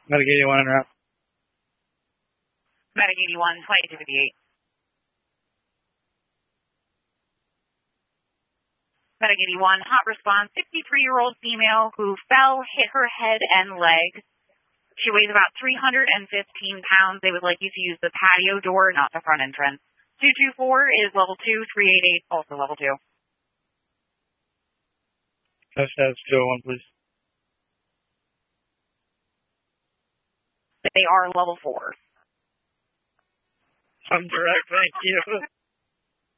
Medic 81 en route. Medic 81, 2258. Medic 81, hot response, 63-year-old female who fell, hit her head and leg. She weighs about 315 pounds. They would like you to use the patio door, not the front entrance. 224 is level 2, 388 also level 2. That's 201, please. They are level 4. I'm direct, thank you.